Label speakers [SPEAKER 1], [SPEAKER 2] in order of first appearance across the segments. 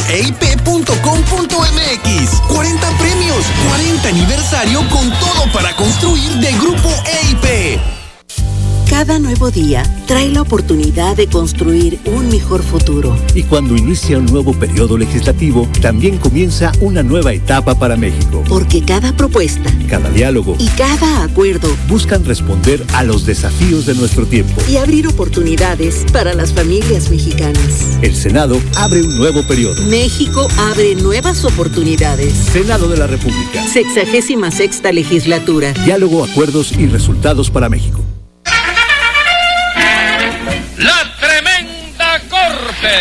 [SPEAKER 1] grupoeip.com.mx. 40 premios, 40 aniversario con todo para construir de Grupo EIP.
[SPEAKER 2] Cada nuevo día trae la oportunidad de construir un mejor futuro.
[SPEAKER 3] Y cuando inicia un nuevo periodo legislativo, también comienza una nueva etapa para México.
[SPEAKER 2] Porque cada propuesta,
[SPEAKER 3] cada diálogo
[SPEAKER 2] y cada acuerdo
[SPEAKER 3] buscan responder a los desafíos de nuestro tiempo
[SPEAKER 2] y abrir oportunidades para las familias mexicanas.
[SPEAKER 3] El Senado abre un nuevo periodo.
[SPEAKER 2] México abre nuevas oportunidades.
[SPEAKER 3] Senado de la República.
[SPEAKER 2] 66ª legislatura.
[SPEAKER 3] Diálogo, acuerdos y resultados para México.
[SPEAKER 4] La Tremenda Corte.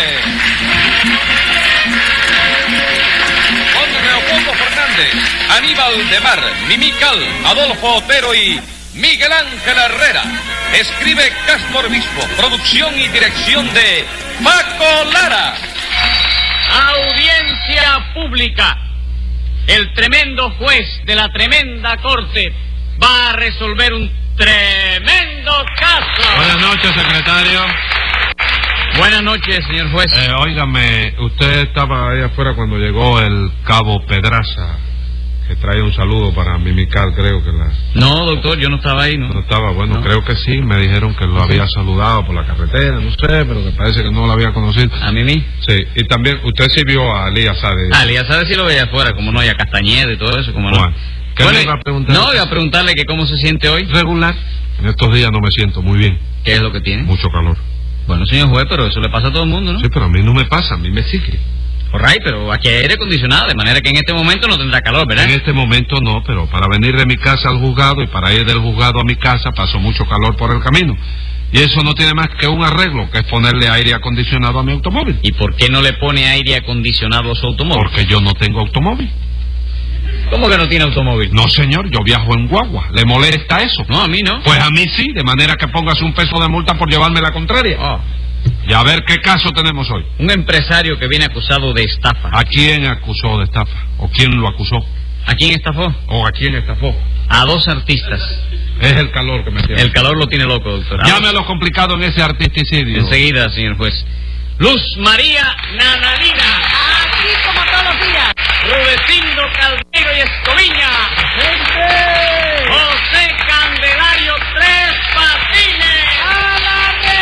[SPEAKER 4] Con Leopoldo Fernández, Aníbal de Mar, Mimical, Adolfo Otero y Miguel Ángel Herrera. Escribe Castro Obispo. Producción y dirección de Paco Lara.
[SPEAKER 5] Audiencia pública. El tremendo juez de la Tremenda Corte va a resolver un tremendo caso.
[SPEAKER 6] Buenas noches, secretario.
[SPEAKER 5] Buenas noches, señor juez.
[SPEAKER 6] Óigame, usted estaba ahí afuera cuando llegó el cabo Pedraza, que trae un saludo para Mimical, creo que la...
[SPEAKER 5] No, doctor, yo no estaba ahí, ¿no?
[SPEAKER 6] No estaba, bueno,
[SPEAKER 5] no.
[SPEAKER 6] Creo que sí, me dijeron que lo había saludado por la carretera, no sé, pero que parece que no lo había conocido.
[SPEAKER 5] ¿A Mimi?
[SPEAKER 6] Sí, y también, usted sí vio a Elías Sade.
[SPEAKER 5] Ah, Elías Sade sí lo veía afuera, como no, y a Castañeda y todo eso, como no.
[SPEAKER 6] Bueno, ¿qué le iba a preguntar?
[SPEAKER 5] No, iba a preguntarle que cómo se siente hoy.
[SPEAKER 6] Regular. En estos días no me siento muy bien.
[SPEAKER 5] ¿Qué es lo que tiene?
[SPEAKER 6] Mucho calor.
[SPEAKER 5] Bueno, señor juez, pero eso le pasa a todo el mundo, ¿no?
[SPEAKER 6] Sí, pero a mí no me pasa, a mí me sigue.
[SPEAKER 5] Alright, pero aquí hay aire acondicionado, de manera que en este momento no tendrá calor, ¿verdad?
[SPEAKER 6] En este momento no, pero para venir de mi casa al juzgado y para ir del juzgado a mi casa pasó mucho calor por el camino. Y eso no tiene más que un arreglo, que es ponerle aire acondicionado a mi automóvil.
[SPEAKER 5] ¿Y por qué no le pone aire acondicionado a su automóvil?
[SPEAKER 6] Porque yo no tengo automóvil.
[SPEAKER 5] ¿Cómo que no tiene automóvil?
[SPEAKER 6] No, señor, yo viajo en guagua. ¿Le molesta eso?
[SPEAKER 5] No, a mí no.
[SPEAKER 6] Pues a mí sí, de manera que póngase un peso de multa por llevarme la contraria.
[SPEAKER 5] Oh.
[SPEAKER 6] Y a ver qué caso tenemos hoy.
[SPEAKER 5] Un empresario que viene acusado de estafa.
[SPEAKER 6] ¿A quién acusó de estafa? ¿O quién lo acusó?
[SPEAKER 5] ¿A quién estafó?
[SPEAKER 6] ¿O a quién estafó?
[SPEAKER 5] A 2 artistas.
[SPEAKER 6] Es el calor que me tiene.
[SPEAKER 5] El calor lo tiene loco, doctor.
[SPEAKER 6] Llame a lo complicado en ese artisticidio.
[SPEAKER 5] Enseguida, señor juez. Luz María Nananina.
[SPEAKER 7] Aquí como todos los días.
[SPEAKER 5] Rudecindo Caldeiro y Escoviña.
[SPEAKER 7] ¡Gente!
[SPEAKER 5] José Candelario Tres Patines.
[SPEAKER 7] ¡A la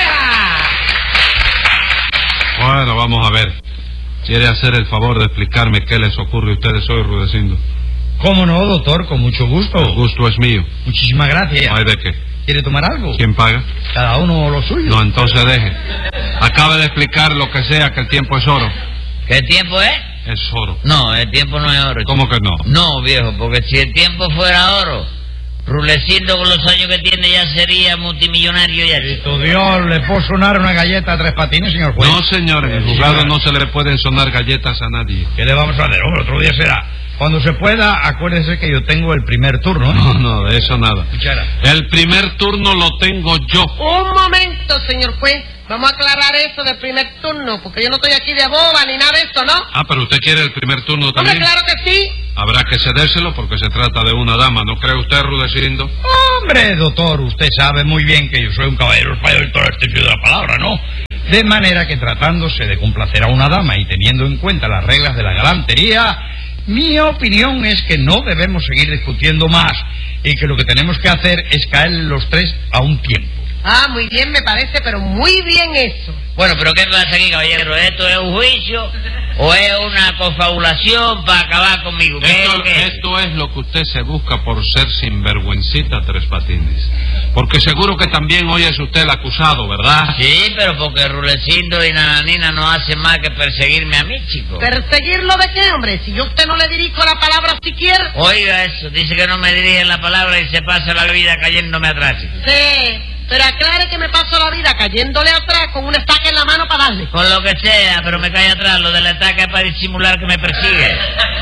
[SPEAKER 7] reja!
[SPEAKER 6] Bueno, vamos a ver. ¿Quiere hacer el favor de explicarme qué les ocurre a ustedes hoy, Rudecindo?
[SPEAKER 8] ¿Cómo no, doctor? Con mucho gusto.
[SPEAKER 6] El gusto es mío.
[SPEAKER 8] Muchísimas gracias.
[SPEAKER 6] ¿No hay de qué?
[SPEAKER 8] ¿Quiere tomar algo?
[SPEAKER 6] ¿Quién paga?
[SPEAKER 8] Cada uno lo suyo.
[SPEAKER 6] No, entonces deje. Acaba de explicar lo que sea, que el tiempo es oro.
[SPEAKER 9] ¿Qué tiempo es?
[SPEAKER 6] Es oro.
[SPEAKER 9] No, el tiempo no es oro.
[SPEAKER 6] ¿Cómo que no?
[SPEAKER 9] No, viejo, porque si el tiempo fuera oro, Rulecindo con los años que tiene ya sería multimillonario ya.
[SPEAKER 8] Cristo Dios, ¿le puedo sonar una galleta a Tres Patines, señor juez?
[SPEAKER 6] No, señor, en el juzgado no se le pueden sonar galletas a nadie.
[SPEAKER 8] ¿Qué le vamos a hacer? Hombre, otro día será. Cuando se pueda, acuérdese que yo tengo el primer turno, ¿eh?
[SPEAKER 6] No, de eso nada.
[SPEAKER 8] Cuchara.
[SPEAKER 6] El primer turno lo tengo yo.
[SPEAKER 7] Un momento, señor juez. Vamos a aclarar eso del primer turno, porque yo no estoy aquí de boba ni nada de eso, ¿no?
[SPEAKER 6] Ah, pero usted quiere el primer turno también.
[SPEAKER 7] Hombre, claro que sí.
[SPEAKER 6] Habrá que cedérselo porque se trata de una dama, ¿no cree usted, Rudecindo?
[SPEAKER 8] Hombre, doctor, usted sabe muy bien que yo soy un caballero español y todo el sentido de la palabra, ¿no? De manera que tratándose de complacer a una dama y teniendo en cuenta las reglas de la galantería, mi opinión es que no debemos seguir discutiendo más y que lo que tenemos que hacer es caer los tres a un tiempo.
[SPEAKER 7] Ah, muy bien, me parece, pero muy bien eso.
[SPEAKER 9] Bueno, pero ¿qué pasa aquí, caballero? ¿Esto es un juicio o es una confabulación para acabar conmigo?
[SPEAKER 6] Esto es lo que usted se busca por ser sinvergüencita, Tres Patines. Porque seguro que también hoy es usted el acusado, ¿verdad?
[SPEAKER 9] Sí, pero porque Rulecindo y Nananina no hacen más que perseguirme a mí, chico.
[SPEAKER 7] ¿Perseguirlo de qué, hombre? Si yo a usted no le dirijo la palabra siquiera.
[SPEAKER 9] Oiga eso, dice que no me dirige la palabra y se pasa la vida cayéndome atrás, chico.
[SPEAKER 7] Sí, pero aclare que me paso la vida cayéndole atrás con una estaca en la mano para darle.
[SPEAKER 9] Con lo que sea, pero me cae atrás. Lo de la estaca es para disimular que me persigue.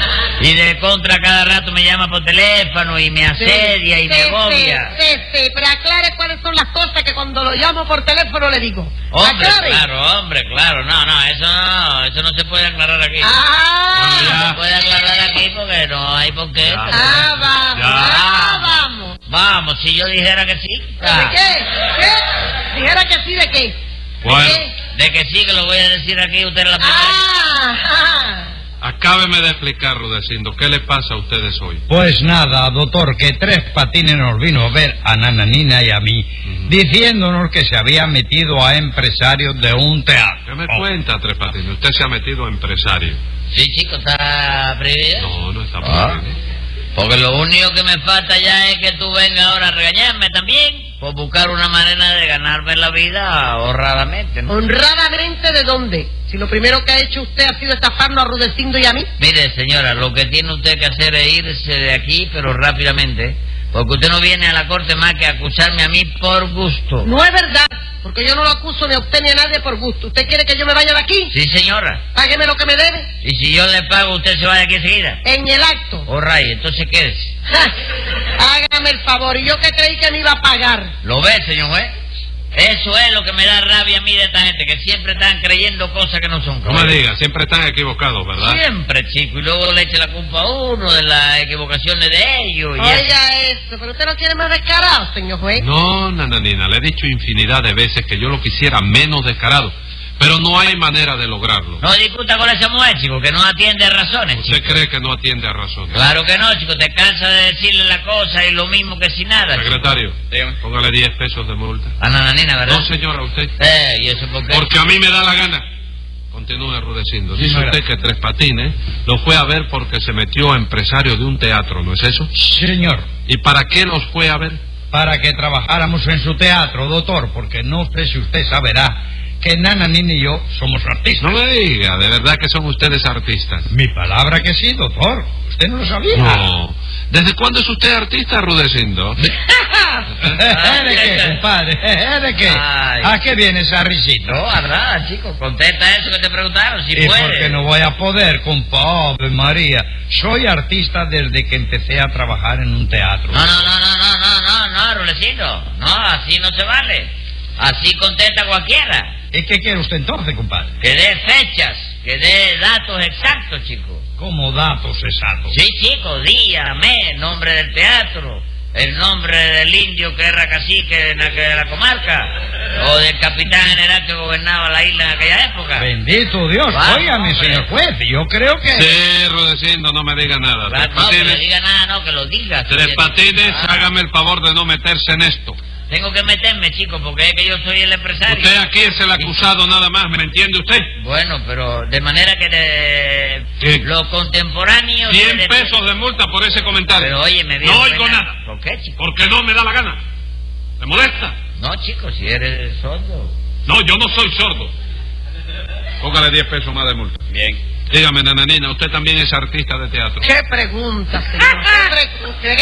[SPEAKER 9] Y de contra cada rato me llama por teléfono y me asedia y me agobia.
[SPEAKER 7] Sí, pero aclare cuáles son las cosas que cuando lo llamo por teléfono le digo.
[SPEAKER 9] Hombre,
[SPEAKER 7] Aclare.
[SPEAKER 9] claro. Eso no se puede aclarar aquí.
[SPEAKER 7] Ah,
[SPEAKER 9] No se puede aclarar aquí porque no hay por qué.
[SPEAKER 7] Vamos.
[SPEAKER 9] Vamos, si yo dijera que sí.
[SPEAKER 7] ¿De qué? ¿Qué? ¿Dijera que sí de qué?
[SPEAKER 6] Bueno.
[SPEAKER 9] De que sí, que lo voy a decir aquí, usted es la primera.
[SPEAKER 6] Acábeme de explicar, Rudecindo, ¿qué le pasa a ustedes hoy?
[SPEAKER 8] Pues nada, doctor, que Tres Patines nos vino a ver a Nananina y a mí, diciéndonos que se había metido a empresarios de un teatro.
[SPEAKER 6] ¿Qué me cuenta, Tres Patines? ¿Usted se ha metido a empresario?
[SPEAKER 9] Sí, chico, ¿está prohibido?
[SPEAKER 6] No, no está prohibido.
[SPEAKER 9] Porque lo único que me falta ya es que tú vengas ahora a regañarme también por buscar una manera de ganarme la vida honradamente, ¿no?
[SPEAKER 7] ¿Honradamente de dónde? Si lo primero que ha hecho usted ha sido estafarnos a Rudecindo y a mí.
[SPEAKER 9] Mire, señora, lo que tiene usted que hacer es irse de aquí, pero rápidamente, porque usted no viene a la corte más que a acusarme a mí por gusto.
[SPEAKER 7] No es verdad, porque yo no lo acuso ni a usted ni a nadie por gusto. ¿Usted quiere que yo me vaya de aquí?
[SPEAKER 9] Sí, señora.
[SPEAKER 7] Págueme lo que me debe.
[SPEAKER 9] Y si yo le pago, usted se va de aquí enseguida.
[SPEAKER 7] En el acto.
[SPEAKER 9] All right, entonces quédese.
[SPEAKER 7] Hágame el favor, y yo que creí que me iba a pagar.
[SPEAKER 9] ¿Lo ve, señor juez? Eso es lo que me da rabia a mí de esta gente, que siempre están creyendo cosas que no son.
[SPEAKER 6] No me diga, siempre están equivocados, ¿verdad?
[SPEAKER 9] Siempre, chico, y luego le echa la culpa a uno de las equivocaciones de ellos.
[SPEAKER 7] Oiga eso, pero usted no quiere más descarado, señor juez.
[SPEAKER 6] No, Nananina, le he dicho infinidad de veces que yo lo quisiera menos descarado, pero no hay manera de lograrlo.
[SPEAKER 9] No discuta con esa mujer, chico, que no atiende a razones,
[SPEAKER 6] ¿Usted
[SPEAKER 9] chico.
[SPEAKER 6] cree que no atiende a razones?
[SPEAKER 9] Claro que no, chico, te cansa de decirle la cosa y lo mismo que si nada.
[SPEAKER 6] Secretario,
[SPEAKER 9] Dígame.
[SPEAKER 6] póngale 10 pesos de multa.
[SPEAKER 9] A Nananina, ¿verdad?
[SPEAKER 6] No, señora, usted.
[SPEAKER 9] ¿Y eso por qué?
[SPEAKER 6] Porque a mí me da la gana. Continúe, Rudecindo.
[SPEAKER 8] Sí,
[SPEAKER 6] Dice
[SPEAKER 8] señora.
[SPEAKER 6] usted que Tres Patines lo fue a ver porque se metió a empresario de un teatro, ¿no es eso?
[SPEAKER 8] Señor,
[SPEAKER 6] ¿Y para qué los fue a ver?
[SPEAKER 8] para que trabajáramos en su teatro, doctor, porque no sé si usted saberá que Nananina y yo somos artistas.
[SPEAKER 6] No me diga, de verdad que son ustedes artistas.
[SPEAKER 8] Mi palabra que sí, doctor. ¿Usted no lo sabía?
[SPEAKER 6] No. ¿Desde cuándo es usted artista, Rudecindo?
[SPEAKER 8] ¿De qué, compadre? ¿De qué?
[SPEAKER 9] Ay.
[SPEAKER 8] ¿A qué viene esa risita?
[SPEAKER 9] No, verdad, chico, contesta eso que te preguntaron, si
[SPEAKER 8] ¿Y
[SPEAKER 9] puede.
[SPEAKER 8] por qué no voy a poder, compadre María? Soy artista desde que empecé a trabajar en un teatro.
[SPEAKER 9] No, Rulecito. No, así no se vale. Así contesta cualquiera.
[SPEAKER 8] ¿Y qué quiere usted entonces, compadre?
[SPEAKER 9] Que dé fechas, que dé datos exactos, chico.
[SPEAKER 8] Como datos exactos.
[SPEAKER 9] Sí, chico, día, mes, nombre del teatro, el nombre del indio que era cacique de la comarca, o del capitán general que gobernaba la isla en aquella época.
[SPEAKER 8] Bendito Dios.
[SPEAKER 9] Vamos,
[SPEAKER 8] Óigame,
[SPEAKER 9] hombre.
[SPEAKER 8] señor juez, yo creo que...
[SPEAKER 6] Sí, Rudecindo, no me diga nada. Tres
[SPEAKER 9] No, que le
[SPEAKER 6] Patines,
[SPEAKER 9] diga nada, no, que lo diga.
[SPEAKER 6] Tres Patines,
[SPEAKER 9] Ah,
[SPEAKER 6] hágame el favor de no meterse en esto.
[SPEAKER 9] Tengo que meterme, chico, porque es que yo soy el empresario.
[SPEAKER 6] Usted aquí es el acusado nada más, ¿me entiende usted?
[SPEAKER 9] Bueno, pero de manera que
[SPEAKER 6] Sí.
[SPEAKER 9] los contemporáneos...
[SPEAKER 6] 100 pesos de multa por ese comentario.
[SPEAKER 9] Pero oye, me
[SPEAKER 6] No oigo nada.
[SPEAKER 9] ¿Por qué, chico?
[SPEAKER 6] Porque no me da la gana. ¿Me molesta?
[SPEAKER 9] No, chico, si eres sordo.
[SPEAKER 6] No, yo no soy sordo. Póngale 10 pesos más de multa.
[SPEAKER 9] Bien.
[SPEAKER 6] Dígame, Nananina, usted también es artista de teatro.
[SPEAKER 7] ¿Qué pregunta, señor? ¿De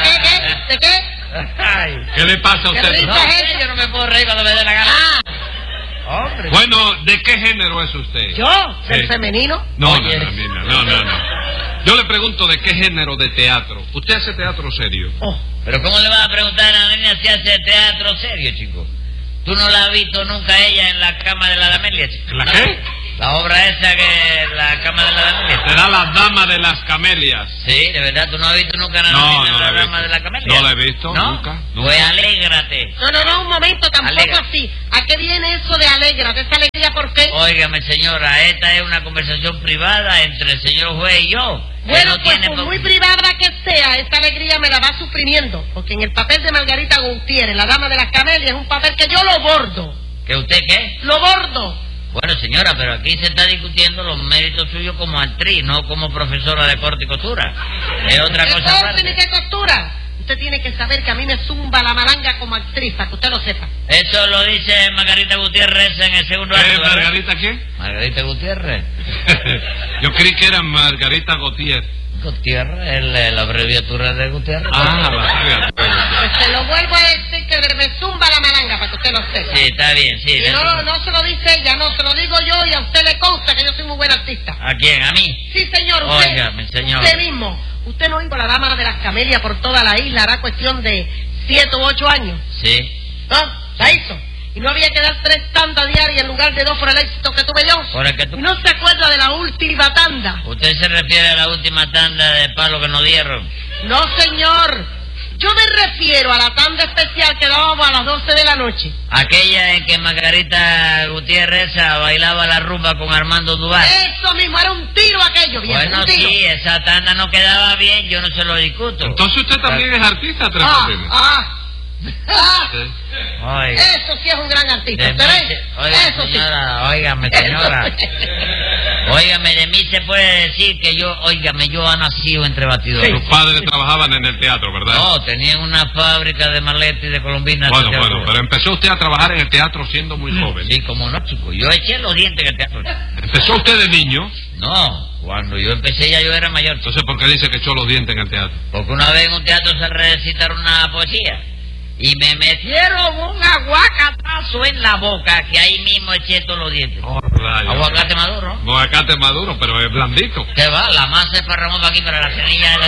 [SPEAKER 7] qué?
[SPEAKER 9] Ay.
[SPEAKER 6] ¿Qué le pasa a
[SPEAKER 7] ¿Qué
[SPEAKER 6] usted?
[SPEAKER 7] risa?
[SPEAKER 9] No, yo no me puedo reír cuando me dé la gana. Hombre.
[SPEAKER 6] Bueno, ¿de qué género es usted?
[SPEAKER 7] ¿Yo? ¿Del
[SPEAKER 6] Sí.
[SPEAKER 7] femenino?
[SPEAKER 6] No,
[SPEAKER 9] Oye.
[SPEAKER 6] Nananina, no. Yo le pregunto de qué género de teatro. ¿Usted hace teatro serio?
[SPEAKER 7] Oh,
[SPEAKER 9] Pero ¿cómo le vas a preguntar a la niña si hace teatro serio, chico? ¿Tú no la has visto nunca a ella en la cama de la Damelia, chico?
[SPEAKER 6] ¿La qué?
[SPEAKER 9] La obra esa que la cama de la Damelia.
[SPEAKER 6] Será la dama de las camelias.
[SPEAKER 9] Sí, de verdad, ¿tú no has visto nunca a la
[SPEAKER 6] No,
[SPEAKER 9] niña
[SPEAKER 6] no
[SPEAKER 9] en
[SPEAKER 6] la
[SPEAKER 9] la
[SPEAKER 6] he
[SPEAKER 9] dama
[SPEAKER 6] visto.
[SPEAKER 9] de la Camelia?
[SPEAKER 6] No la he visto,
[SPEAKER 9] ¿No?
[SPEAKER 6] nunca.
[SPEAKER 9] Pues alégrate.
[SPEAKER 7] no, un momento, tampoco
[SPEAKER 9] Alegra.
[SPEAKER 7] así. ¿A qué viene eso de alegra? ¿De esa alegría por qué?
[SPEAKER 9] Óigame, señora, esta es una conversación privada entre el señor juez y yo. que
[SPEAKER 7] Bueno,
[SPEAKER 9] no
[SPEAKER 7] pues
[SPEAKER 9] tiene
[SPEAKER 7] por
[SPEAKER 9] por-
[SPEAKER 7] muy privada que sea, esa alegría me la va suprimiendo. Porque en el papel de Margarita Gutiérrez, la dama de las camelias, es un papel que yo lo bordo.
[SPEAKER 9] ¿Que usted qué?
[SPEAKER 7] ¡Lo bordo!
[SPEAKER 9] Bueno, señora, pero aquí se está discutiendo los méritos suyos como actriz, no como profesora de corte y costura. Es otra
[SPEAKER 7] ¿Qué
[SPEAKER 9] cosa
[SPEAKER 7] corte
[SPEAKER 9] aparte.
[SPEAKER 7] ni qué costura? Usted tiene que saber que a mí me zumba la malanga como actriz, para que usted lo sepa.
[SPEAKER 9] Eso lo dice Margarita Gutiérrez en el segundo acto, ¿verdad?
[SPEAKER 6] ¿Margarita quién?
[SPEAKER 9] Margarita Gutiérrez.
[SPEAKER 6] Yo creí que era Margarita Gautier.
[SPEAKER 9] Gutiérrez, la abreviatura de Gutiérrez.
[SPEAKER 6] Ah,
[SPEAKER 7] Pues se lo vuelvo a decir que me zumba la malanga, para que usted lo sepa.
[SPEAKER 9] Sí, está bien, sí.
[SPEAKER 7] Y no se lo dice ella, no, se lo digo yo y a usted le consta que yo soy muy buen artista.
[SPEAKER 9] ¿A quién? ¿A mí?
[SPEAKER 7] Sí, señor, usted.
[SPEAKER 9] Óigame, señor.
[SPEAKER 7] Usted mismo. Usted no iba a la dama de las camelias por toda la isla, hará cuestión de 7 u 8 años.
[SPEAKER 9] Sí.
[SPEAKER 7] ¿No? La hizo. Y no había que dar 3 tandas diarias en lugar de 2 por el éxito que tuve yo.
[SPEAKER 9] Por el que tú...
[SPEAKER 7] Y no se acuerda de la última tanda.
[SPEAKER 9] ¿Usted se refiere a la última tanda de palo que nos dieron?
[SPEAKER 7] No, señor. Yo me refiero a la tanda especial que dábamos a las 12 de la noche.
[SPEAKER 9] Aquella en que Margarita Gutiérrez bailaba la rumba con Armando Duval.
[SPEAKER 7] Eso mismo, era un tiro aquello, viejo.
[SPEAKER 9] Bueno, Bueno, sí, esa tanda no quedaba bien, yo no se lo discuto.
[SPEAKER 6] Entonces usted también es artista, Tres Patines.
[SPEAKER 9] Sí.
[SPEAKER 7] Eso sí es un gran artista, ¿usted ve?
[SPEAKER 9] Oiga,
[SPEAKER 7] Eso
[SPEAKER 9] señora, óigame, señora. Óigame, de mí se puede decir que yo he nacido entre batidores.
[SPEAKER 6] Sus padres trabajaban en el teatro, ¿verdad?
[SPEAKER 9] No, tenían una fábrica de maletas y de colombinas.
[SPEAKER 6] Bueno, pero empezó usted a trabajar en el teatro siendo muy joven.
[SPEAKER 9] Sí, como no, chico. Yo eché los dientes en el teatro.
[SPEAKER 6] ¿Empezó usted de niño?
[SPEAKER 9] No, cuando yo empecé ya yo era mayor.
[SPEAKER 6] Entonces, ¿por qué dice que echó los dientes en el teatro?
[SPEAKER 9] Porque una vez en un teatro se recitaron una poesía y me metieron un aguacatazo en la boca que ahí mismo eché todos los dientes.
[SPEAKER 6] Oh, rayo.
[SPEAKER 9] Aguacate maduro, ¿no?
[SPEAKER 6] Aguacate maduro, pero es blandito.
[SPEAKER 9] ¿Qué va? La masa se parramó para aquí, para la semilla.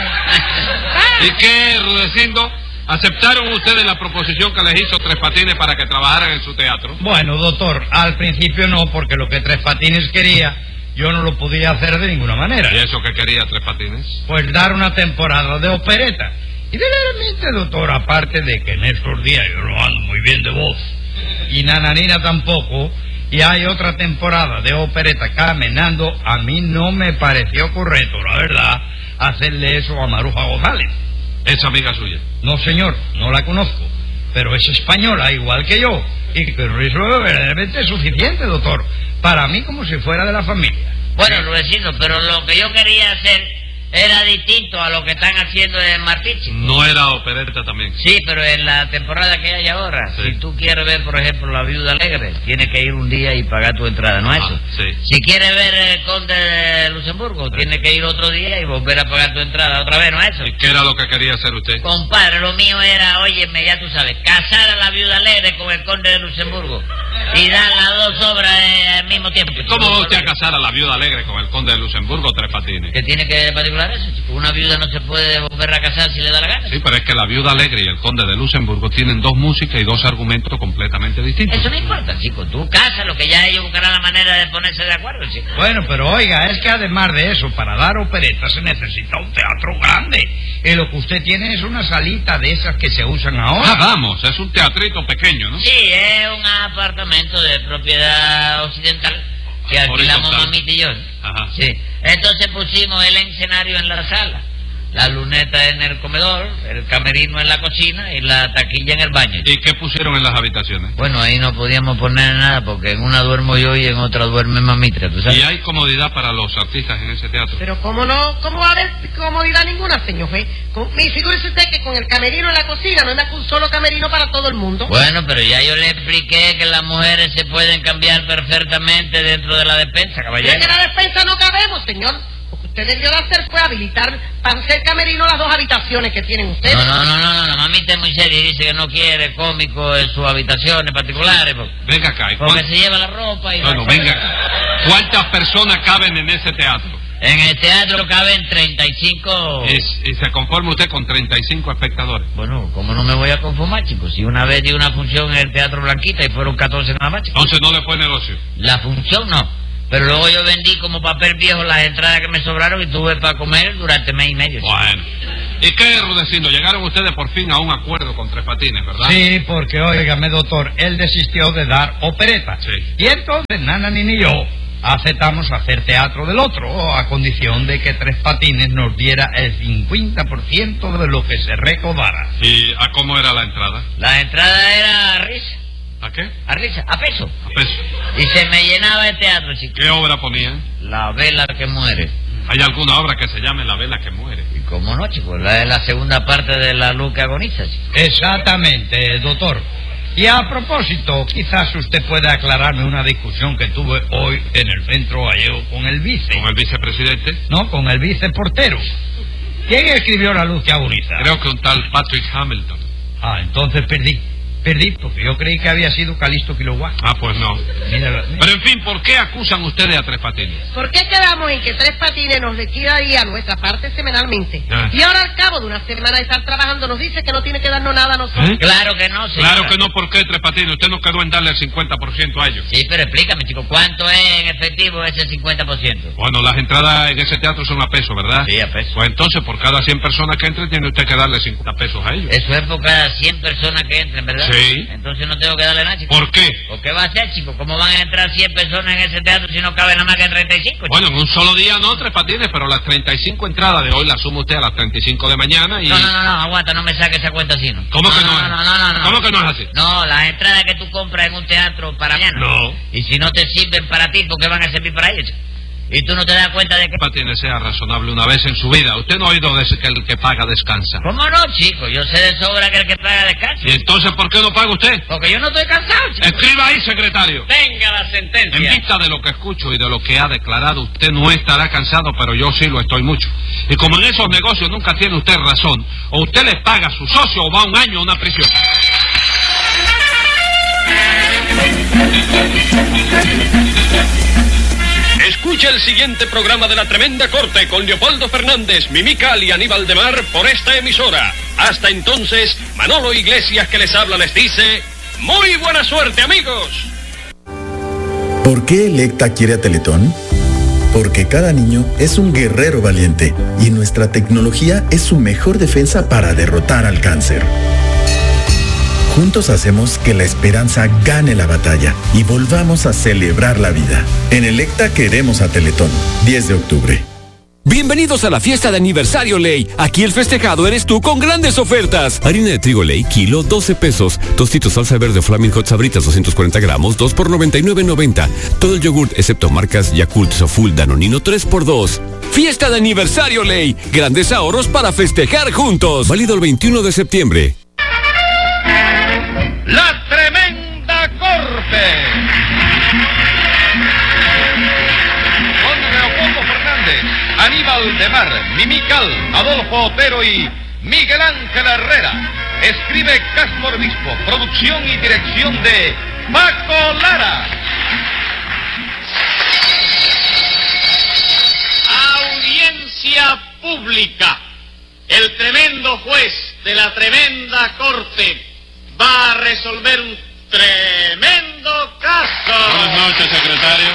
[SPEAKER 6] ¿Y qué, Rudecindo? ¿Aceptaron ustedes la proposición que les hizo Tres Patines para que trabajaran en su teatro?
[SPEAKER 8] Bueno, doctor, al principio no, porque lo que Tres Patines quería, yo no lo podía hacer de ninguna manera.
[SPEAKER 6] ¿Y eso qué quería Tres Patines?
[SPEAKER 8] Pues dar una temporada de opereta. Y verdaderamente, doctor, aparte de que en estos días yo no ando muy bien de voz, y Nananina tampoco, y hay otra temporada de opereta caminando, a mí no me pareció correcto, la verdad, hacerle eso a Maruja González.
[SPEAKER 6] ¿Es amiga suya?
[SPEAKER 8] No, señor, no la conozco, pero es española igual que yo, y que eso es verdaderamente suficiente, doctor, para mí como si fuera de la familia.
[SPEAKER 9] Bueno, Luisito, pero lo que yo quería hacer era distinto a lo que están haciendo en Martichi.
[SPEAKER 6] ¿No era opereta también?
[SPEAKER 9] Sí, pero en la temporada que hay ahora,
[SPEAKER 6] sí.
[SPEAKER 9] Si tú quieres ver, por ejemplo, La Viuda Alegre, tienes que ir un día y pagar tu entrada, ¿no es eso?
[SPEAKER 6] Sí.
[SPEAKER 9] Si quieres ver El Conde de Luxemburgo, sí, tienes que ir otro día y volver a pagar tu entrada otra vez, ¿no es eso?
[SPEAKER 6] ¿Y qué era lo que quería hacer usted?
[SPEAKER 9] Compadre, lo mío era, óyeme, ya tú sabes, casar a La Viuda Alegre con El Conde de Luxemburgo y dar las dos obras al mismo tiempo.
[SPEAKER 6] ¿Cómo va usted a casar a La Viuda Alegre con El Conde de Luxemburgo, Tres Patines?
[SPEAKER 9] ¿Qué tiene que particular eso, chico? Una viuda no se puede volver a casar si le da la gana.
[SPEAKER 6] Sí, pero es que La Viuda Alegre y El Conde de Luxemburgo tienen dos músicas y dos argumentos completamente distintos.
[SPEAKER 9] Eso no importa, chico. Tú casas, lo que ya ellos buscarán la manera de ponerse de acuerdo, chico.
[SPEAKER 8] Bueno, pero oiga, es que además de eso, para dar opereta se necesita un teatro grande. Y lo que usted tiene es una salita de esas que se usan ahora.
[SPEAKER 6] Ah, vamos, es un teatrito pequeño, ¿no?
[SPEAKER 9] Sí, es un apartamento de propiedad occidental que alquilamos mamita y yo.
[SPEAKER 6] Ajá.
[SPEAKER 9] Sí. Entonces pusimos el escenario en la sala, la luneta en el comedor, el camerino en la cocina y la taquilla en el baño.
[SPEAKER 6] ¿Y qué pusieron en las habitaciones?
[SPEAKER 9] Bueno, ahí no podíamos poner nada porque en una duermo yo y en otra duerme mamitra, ¿tú sabes?
[SPEAKER 6] ¿Y hay comodidad para los artistas en ese teatro?
[SPEAKER 7] Pero ¿cómo no? ¿Cómo va a haber comodidad ninguna, señor juez? Figúrese usted que con el camerino en la cocina no hay más que un solo camerino para todo el mundo.
[SPEAKER 9] Bueno, pero ya yo le expliqué que las mujeres se pueden cambiar perfectamente dentro de la despensa, caballero.
[SPEAKER 7] Es que en la despensa no cabemos, señor. Lo que usted debió de hacer fue habilitar para hacer camerino las dos habitaciones que tienen ustedes.
[SPEAKER 9] No, mamita es muy seria y dice que no quiere cómico en sus habitaciones particulares.
[SPEAKER 6] Venga acá.
[SPEAKER 9] Porque se lleva la ropa y...
[SPEAKER 6] Bueno, venga acá. ¿Cuántas personas caben en ese teatro?
[SPEAKER 9] En el teatro caben 35...
[SPEAKER 6] ¿Y se conforma usted con 35 espectadores?
[SPEAKER 9] Bueno, ¿cómo no me voy a conformar, chicos? Si una vez di una función en el Teatro Blanquita y fueron 14 nada más, chicos.
[SPEAKER 6] Entonces no le fue negocio.
[SPEAKER 9] La función no. Pero luego yo vendí como papel viejo las entradas que me sobraron y tuve para comer durante mes y medio.
[SPEAKER 6] Bueno. ¿Y qué, Rudecindo? Llegaron ustedes por fin a un acuerdo con Tres Patines, ¿verdad?
[SPEAKER 8] Sí, porque, óigame, doctor, él desistió de dar opereta.
[SPEAKER 6] Sí.
[SPEAKER 8] Y entonces Nananina y yo aceptamos hacer teatro del otro, a condición de que Tres Patines nos diera el 50% de lo que se recaudara.
[SPEAKER 6] ¿Y a cómo era la entrada?
[SPEAKER 9] La entrada era a risa.
[SPEAKER 6] ¿A qué?
[SPEAKER 9] A risa, a peso.
[SPEAKER 6] A peso.
[SPEAKER 9] Y se me llenaba el teatro, chicos.
[SPEAKER 6] ¿Qué obra ponían?
[SPEAKER 9] La vela que muere.
[SPEAKER 6] ¿Hay alguna obra que se llame La Vela que Muere?
[SPEAKER 9] ¿Y cómo no, chicos? Es la segunda parte de La Luz que Agoniza, chicos.
[SPEAKER 8] Exactamente, doctor. Y a propósito, quizás usted pueda aclararme una discusión que tuve hoy en el centro gallego con el vice.
[SPEAKER 6] ¿Con el vicepresidente?
[SPEAKER 8] No, con el viceportero. ¿Quién escribió La Luz que Agoniza?
[SPEAKER 6] Creo que un tal Patrick Hamilton.
[SPEAKER 8] Ah, entonces perdí, porque yo creí que había sido Calixto Quiloguá.
[SPEAKER 6] Ah, pues no.
[SPEAKER 8] Mira.
[SPEAKER 6] Pero en fin, ¿por qué acusan ustedes a Tres Patines?
[SPEAKER 7] ¿Por qué quedamos en que Tres Patines nos liquidaría nuestra parte semanalmente?
[SPEAKER 6] Ah.
[SPEAKER 7] Y ahora al cabo de una semana de estar trabajando nos dice que no tiene que darnos nada a nosotros.
[SPEAKER 6] ¿Eh?
[SPEAKER 9] Claro que no, señora.
[SPEAKER 6] Claro que no, ¿por qué Tres Patines? Usted no quedó en darle el 50% a ellos.
[SPEAKER 9] Sí, pero explícame, chico, ¿cuánto es en efectivo ese 50%?
[SPEAKER 6] Bueno, las entradas en ese teatro son a peso, ¿verdad?
[SPEAKER 9] Sí, a peso.
[SPEAKER 6] Pues entonces, por cada 100 personas que entren, tiene usted que darle 50 pesos a ellos.
[SPEAKER 9] Eso es por cada 100 personas que entren, ¿verdad?
[SPEAKER 6] Sí, Sí.
[SPEAKER 9] Entonces no tengo que darle nada, chico.
[SPEAKER 6] ¿Por qué?
[SPEAKER 9] ¿Por qué va a ser, chico? ¿Cómo van a entrar 100 personas en ese teatro si no cabe nada más que 35, chico?
[SPEAKER 6] Bueno, en un solo día no, Tres Patines, pero las 35 entradas de hoy las suma usted a las 35 de mañana y...
[SPEAKER 9] No, aguanta, no me saque esa cuenta así, ¿no?
[SPEAKER 6] ¿Cómo que no es?
[SPEAKER 9] No.
[SPEAKER 6] ¿Cómo que no es así?
[SPEAKER 9] No, las entradas que tú compras en un teatro para mañana.
[SPEAKER 6] No.
[SPEAKER 9] Y si no te sirven para ti, ¿por qué van a servir para ellos? Y tú no te das cuenta de que...
[SPEAKER 6] Patines, sea razonable una vez en su vida. Usted no ha oído decir que el que paga descansa.
[SPEAKER 9] ¿Cómo no, chico? Yo sé de sobra que el que paga descansa.
[SPEAKER 6] ¿Y entonces por qué no paga usted?
[SPEAKER 9] Porque yo no estoy cansado, chico.
[SPEAKER 6] Escriba ahí, secretario.
[SPEAKER 5] Venga la sentencia.
[SPEAKER 6] En vista de lo que escucho y de lo que ha declarado, usted no estará cansado, pero yo sí lo estoy mucho. Y como en esos negocios nunca tiene usted razón, o usted le paga a su socio o va un año a una prisión.
[SPEAKER 10] Escucha el siguiente programa de La Tremenda Corte con Leopoldo Fernández, Mimical y Aníbal de Mar por esta emisora. Hasta entonces, Manolo Iglesias que les habla les dice, ¡muy buena suerte, amigos!
[SPEAKER 11] ¿Por qué Electa quiere a Teletón? Porque cada niño es un guerrero valiente y nuestra tecnología es su mejor defensa para derrotar al cáncer. Juntos hacemos que la esperanza gane la batalla y volvamos a celebrar la vida. En Electa queremos a Teletón. 10 de octubre.
[SPEAKER 12] Bienvenidos a la fiesta de aniversario Ley. Aquí el festejado eres tú con grandes ofertas. Harina de trigo Ley, kilo, 12 pesos. Tostitos salsa verde Flaming Hot Sabritas, 240 gramos, 2 por 99.90. Todo el yogurt, excepto marcas Yakult, Soful, Danonino, 3 por 2. Fiesta de aniversario Ley. Grandes ahorros para festejar juntos. Válido el 21 de septiembre.
[SPEAKER 4] La Tremenda Corte. Con Leopoldo Fernández, Aníbal de Mar, Mimical, Adolfo Otero y Miguel Ángel Herrera. Escribe Castro Obispo, producción y dirección de Paco Lara.
[SPEAKER 5] Audiencia pública. El tremendo juez de la Tremenda Corte va a resolver un tremendo caso.
[SPEAKER 6] Buenas noches, secretario.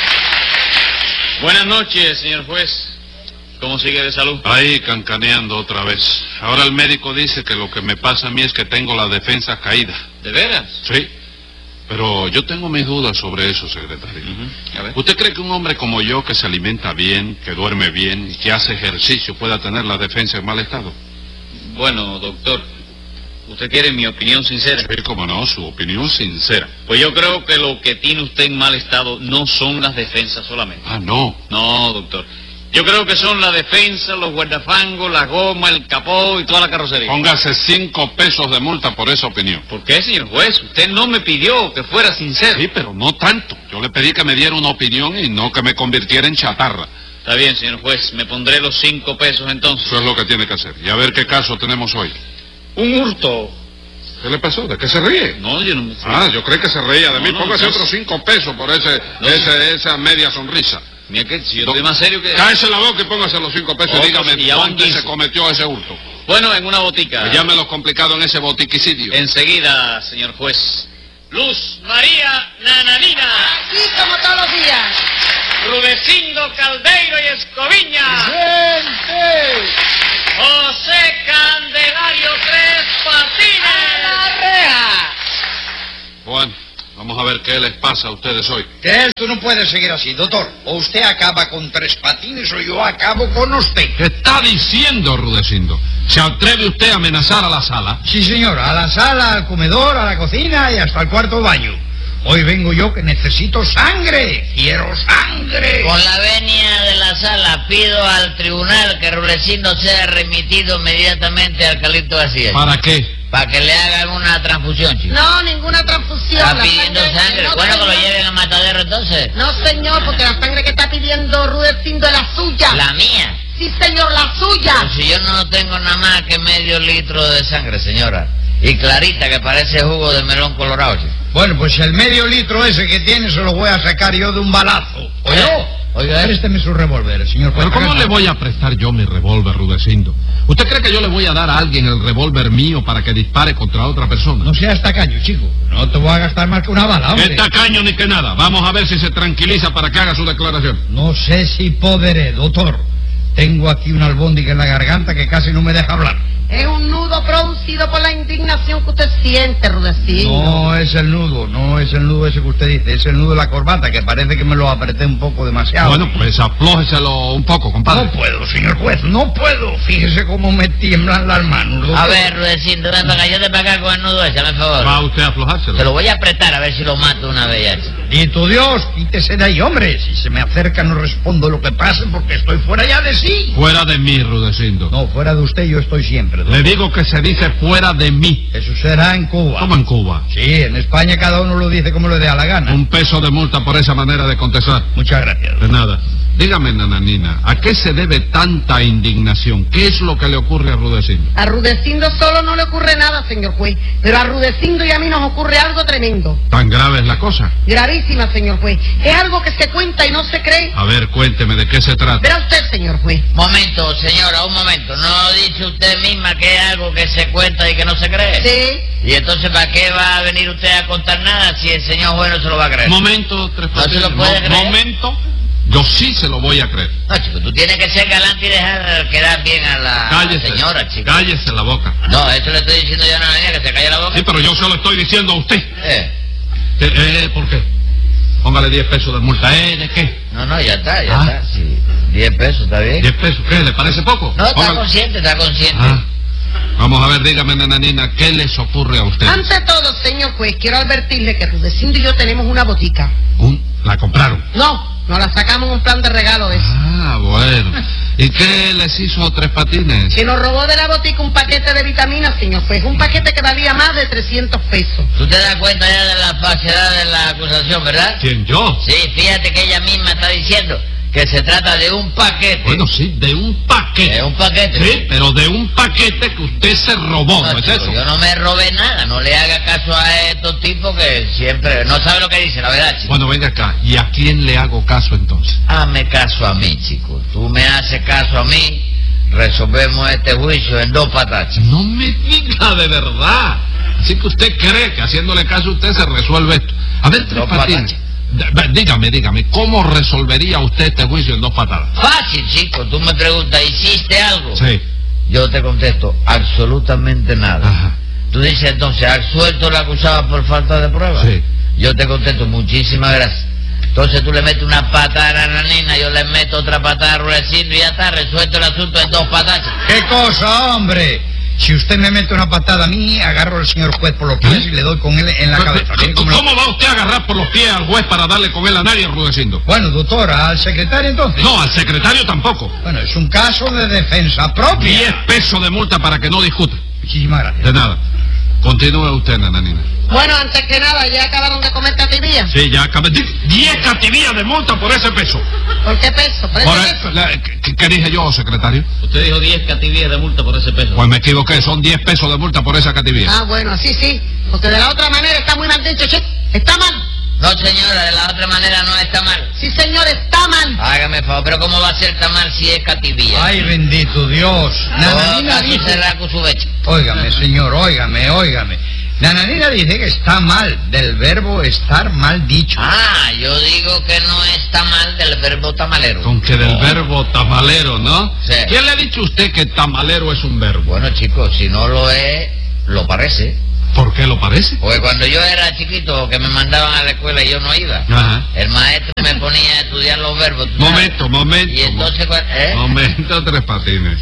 [SPEAKER 5] Buenas noches, señor juez. ¿Cómo sigue de salud?
[SPEAKER 6] Ahí cancaneando otra vez. Ahora el médico dice que lo que me pasa a mí es que tengo la defensa caída.
[SPEAKER 5] ¿De veras?
[SPEAKER 6] Sí. Pero yo tengo mis dudas sobre eso, secretario.
[SPEAKER 5] A ver.
[SPEAKER 6] ¿Usted cree que un hombre como yo, que se alimenta bien, que duerme bien y que hace ejercicio, pueda tener la defensa en mal estado?
[SPEAKER 5] Bueno, doctor, ¿usted quiere mi opinión sincera?
[SPEAKER 6] Sí, cómo no, su opinión sincera.
[SPEAKER 5] Pues yo creo que lo que tiene usted en mal estado no son las defensas solamente.
[SPEAKER 6] Ah, no.
[SPEAKER 5] No, doctor. Yo creo que son la defensa, los guardafangos, la goma, el capó y toda la carrocería.
[SPEAKER 6] Póngase 5 pesos de multa por esa opinión.
[SPEAKER 5] ¿Por qué, señor juez? Usted no me pidió que fuera sincero.
[SPEAKER 6] Sí, pero no tanto. Yo le pedí que me diera una opinión y no que me convirtiera en chatarra.
[SPEAKER 5] Está bien, señor juez. Me pondré los 5 pesos entonces.
[SPEAKER 6] Eso es lo que tiene que hacer. Y a ver qué caso tenemos hoy.
[SPEAKER 5] Un hurto.
[SPEAKER 6] ¿Qué le pasó? ¿De qué se ríe?
[SPEAKER 5] No, yo no me...
[SPEAKER 6] Ah, yo creí que se reía de mí.
[SPEAKER 5] No,
[SPEAKER 6] Póngase
[SPEAKER 5] no,
[SPEAKER 6] otros 5 pesos por esa media sonrisa.
[SPEAKER 5] Mira que si yo estoy más serio que...
[SPEAKER 6] Cállese la boca y póngase los 5 pesos y dígame
[SPEAKER 5] ya van
[SPEAKER 6] dónde
[SPEAKER 5] 15.
[SPEAKER 6] se cometió ese hurto.
[SPEAKER 5] Bueno, en una botica.
[SPEAKER 6] Llámelo complicado en ese botiquicidio.
[SPEAKER 5] Enseguida, señor juez. Luz María Nananina.
[SPEAKER 7] Aquí como todos los días.
[SPEAKER 5] Rudecindo Caldeiro y Escoviña.
[SPEAKER 7] ¡Gente!
[SPEAKER 5] José Candelario Tres Patines.
[SPEAKER 7] ¡A la reja!
[SPEAKER 6] Bueno, vamos a ver qué les pasa a ustedes hoy.
[SPEAKER 8] Que esto no puede seguir así, doctor. O usted acaba con Tres Patines o yo acabo con usted.
[SPEAKER 6] ¿Qué está diciendo, Rudecindo? ¿Se atreve usted a amenazar a la sala?
[SPEAKER 8] Sí, señor, a la sala, al comedor, a la cocina y hasta al cuarto baño. Hoy vengo yo que necesito sangre. Quiero sangre.
[SPEAKER 9] Con la venia de la sala pido al tribunal que Rudecindo sea remitido inmediatamente al Calixto García.
[SPEAKER 6] ¿Para qué?
[SPEAKER 9] Para que le hagan una transfusión, chico.
[SPEAKER 7] No, ninguna transfusión.
[SPEAKER 9] Está
[SPEAKER 7] La
[SPEAKER 9] pidiendo sangre.
[SPEAKER 7] no,
[SPEAKER 9] Bueno, que lo
[SPEAKER 7] señor.
[SPEAKER 9] lleven a Matadero entonces.
[SPEAKER 7] No, señor, porque la sangre que está pidiendo Rudecindo es la suya.
[SPEAKER 9] La mía.
[SPEAKER 7] Sí, señor, la suya.
[SPEAKER 9] Pues si yo no tengo nada más que medio litro de sangre, señora. Y clarita, que parece jugo de melón colorado, chico.
[SPEAKER 8] Bueno, pues el medio litro ese que tiene se lo voy a sacar yo de un balazo. ¿Oyó?
[SPEAKER 9] Oiga,
[SPEAKER 8] Présteme su revólver, señor juez.
[SPEAKER 6] ¿Pero cómo le voy a prestar yo mi revólver, Rudecindo? ¿Usted cree que yo le voy a dar a alguien el revólver mío para que dispare contra otra persona?
[SPEAKER 8] No seas tacaño, chico. No te voy a gastar más que una bala, hombre.
[SPEAKER 6] ¿Qué tacaño ni que nada? Vamos a ver si se tranquiliza para que haga su declaración.
[SPEAKER 8] No sé si podré, doctor. Tengo aquí una albóndiga en la garganta que casi no me deja hablar.
[SPEAKER 7] Es un nudo producido por la indignación que usted siente, Rudecindo.
[SPEAKER 8] No es el nudo ese que usted dice, es el nudo de la corbata, que parece que me lo apreté un poco demasiado.
[SPEAKER 6] Bueno, pues aflójeselo un poco, compadre.
[SPEAKER 8] No puedo, señor juez, no puedo. Fíjese cómo me tiemblan las manos, doctor.
[SPEAKER 9] A ver, Rudecindo, ven para acá, yo te para acá con el nudo ese, hazme favor.
[SPEAKER 6] Va usted a aflojárselo.
[SPEAKER 9] Se lo voy a apretar a ver si lo mato una vez ya.
[SPEAKER 8] Y tu Dios, quítese de ahí, hombre. Si se me acerca no respondo lo que pase porque estoy fuera ya de sí.
[SPEAKER 6] Fuera de mí, Rudecindo.
[SPEAKER 8] No, fuera de usted yo estoy siempre, doctor.
[SPEAKER 6] Le digo que se dice fuera de mí.
[SPEAKER 8] Eso será en Cuba.
[SPEAKER 6] ¿Cómo en Cuba?
[SPEAKER 8] Sí, en España cada uno lo dice como le dé a la gana.
[SPEAKER 6] Un peso de multa por esa manera de contestar.
[SPEAKER 8] Muchas gracias.
[SPEAKER 6] De nada. Dígame, nananina, ¿a qué se debe tanta indignación? ¿Qué es lo que le ocurre a Rudecindo?
[SPEAKER 7] A Rudecindo solo no le ocurre nada, señor juez. Pero a Rudecindo y a mí nos ocurre algo tremendo.
[SPEAKER 6] ¿Tan grave es la cosa?
[SPEAKER 7] Gravísima, señor juez. Es algo que se cuenta y no se cree.
[SPEAKER 6] A ver, cuénteme, ¿de qué se trata?
[SPEAKER 7] Verá usted, señor juez.
[SPEAKER 9] Momento, señora, un momento. ¿No dice usted misma que es algo que se cuenta y que no se cree?
[SPEAKER 7] Sí.
[SPEAKER 9] ¿Y entonces para qué va a venir usted a contar nada si el señor juez no se lo va a creer?
[SPEAKER 6] Momento, Tres Patines.
[SPEAKER 9] ¿No se lo puede creer?
[SPEAKER 6] Momento. Yo sí se lo voy a creer.
[SPEAKER 9] No, chico, tú tienes que ser galante y dejar quedar bien a la señora, chico.
[SPEAKER 6] Cállese la boca.
[SPEAKER 9] No, eso le estoy diciendo yo a la niña, que se calle la boca.
[SPEAKER 6] Sí, pero yo se lo estoy diciendo a usted. ¿Por qué? Póngale 10 pesos de multa. ¿De qué?
[SPEAKER 9] No, ya está. Sí. 10 pesos, ¿está bien?
[SPEAKER 6] 10 pesos, ¿qué? ¿Le parece poco?
[SPEAKER 9] No, está consciente.
[SPEAKER 6] Vamos a ver, dígame, nananina, ¿qué les ocurre a usted?
[SPEAKER 7] Ante todo, señor juez, quiero advertirle que Rudecindo y yo tenemos una botica.
[SPEAKER 6] ¿La compraron?
[SPEAKER 7] No, nos la sacamos en un plan de regalo de eso.
[SPEAKER 6] Ah, bueno. ¿Y qué les hizo Tres Patines?
[SPEAKER 7] Que nos robó de la botica un paquete de vitaminas, señor juez. Un paquete que valía más de 300 pesos.
[SPEAKER 9] ¿Tú te das cuenta ya de la falsedad de la acusación, verdad?
[SPEAKER 6] ¿Quién, yo?
[SPEAKER 9] Sí, fíjate que ella misma está diciendo que se trata de un paquete.
[SPEAKER 6] Bueno, sí, de un paquete.
[SPEAKER 9] ¿De un paquete?
[SPEAKER 6] Sí, pero de un paquete que usted se robó, ¿no es eso?
[SPEAKER 9] Yo no me robé nada, no le haga caso a estos tipos que siempre no sabe lo que dice, la verdad, chico.
[SPEAKER 6] Bueno, venga acá, ¿y a quién le hago caso entonces?
[SPEAKER 9] Hazme caso a mí, chico. Tú me haces caso a mí, resolvemos este juicio en 2 patas.
[SPEAKER 6] No me diga de verdad. Así que usted cree que haciéndole caso a usted se resuelve esto. A ver, Tres Patines. Dígame, ¿cómo resolvería usted este juicio en 2 patadas?
[SPEAKER 9] Fácil, chico. Tú me preguntas, ¿hiciste algo?
[SPEAKER 6] Sí.
[SPEAKER 9] Yo te contesto, absolutamente nada.
[SPEAKER 6] Ajá.
[SPEAKER 9] Tú dices entonces, ¿has suelto la acusada por falta de pruebas?
[SPEAKER 6] Sí.
[SPEAKER 9] Yo te contesto, muchísimas gracias. Entonces tú le metes una patada a la nena, yo le meto otra patada a Rudecindo y ya está, resuelto el asunto en 2 patadas.
[SPEAKER 8] ¿Qué cosa, hombre? Si usted me mete una patada a mí, agarro al señor juez por los pies y le doy con él en la cabeza.
[SPEAKER 6] ¿Cómo va usted a agarrar por los pies al juez para darle con él a nadie, Rudecindo?
[SPEAKER 8] Bueno, doctora, ¿al secretario entonces?
[SPEAKER 6] No, al secretario tampoco.
[SPEAKER 8] Bueno, es un caso de defensa propia.
[SPEAKER 6] 10 pesos de multa para que no discuta.
[SPEAKER 8] Muchísimas gracias.
[SPEAKER 6] De nada. Continúe usted, nananina.
[SPEAKER 7] Bueno, antes que nada, ¿ya acabaron de comer cativías?
[SPEAKER 6] Sí, ya acabé. 10 cativías de multa por ese peso.
[SPEAKER 7] ¿Por qué peso? ¿Por ese peso?
[SPEAKER 6] ¿Qué dije yo, secretario?
[SPEAKER 9] Usted dijo 10 cativías de multa por ese peso.
[SPEAKER 6] Pues me equivoqué, son 10 pesos de multa por esa cativía.
[SPEAKER 7] Ah, bueno, así sí. Porque de la otra manera está muy mal dicho, che. Está mal.
[SPEAKER 9] No, señora, de la otra manera no está mal.
[SPEAKER 7] Sí, señor, está mal.
[SPEAKER 9] Hágame favor, pero ¿cómo va a ser tan mal si es cativía?
[SPEAKER 8] Ay, bendito Dios. Nananina dice... Óigame, señor, óigame. Nananina dice que está mal, del verbo estar mal dicho.
[SPEAKER 9] Ah, yo digo que no está mal del verbo tamalero.
[SPEAKER 6] Con que del verbo tamalero, ¿no?
[SPEAKER 9] Sí.
[SPEAKER 6] ¿Quién le ha dicho a usted que tamalero es un verbo?
[SPEAKER 9] Bueno, chicos, si no lo es, lo parece.
[SPEAKER 6] ¿Por qué lo parece?
[SPEAKER 9] Porque cuando yo era chiquito, que me mandaban a la escuela y yo no iba, el maestro me ponía a estudiar los verbos.
[SPEAKER 6] Momento.
[SPEAKER 9] Y entonces,
[SPEAKER 6] Momento, Tres Patines.